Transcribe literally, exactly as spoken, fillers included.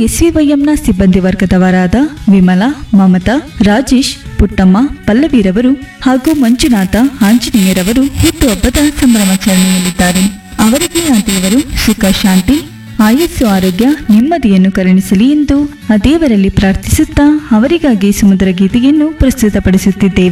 ಎಸ್ವಿವೈಎಂನ ಸಿಬ್ಬಂದಿ ವರ್ಗದವರಾದ ವಿಮಲಾ, ಮಮತಾ, ರಾಜೇಶ್, ಪುಟ್ಟಮ್ಮ, ಪಲ್ಲವಿರವರು ಹಾಗೂ ಮಂಜುನಾಥ, ಆಂಜನೇಯರವರು ಹುಟ್ಟುಹಬ್ಬದ ಸಂಭ್ರಮಾಚರಣೆಯಲ್ಲಿದ್ದಾರೆ. ಅವರಿಗೆ ಆ ದೇವರು ಸುಖ, ಶಾಂತಿ, ಆಯಸ್ಸು, ಆರೋಗ್ಯ, ನೆಮ್ಮದಿಯನ್ನು ಕರುಣಿಸಲಿ ಎಂದು ಆ ದೇವರಲ್ಲಿ ಪ್ರಾರ್ಥಿಸುತ್ತಾ ಅವರಿಗಾಗಿ ಸುಮಧುರ ಗೀತೆಯನ್ನು ಪ್ರಸ್ತುತಪಡಿಸುತ್ತಿದ್ದೇವೆ.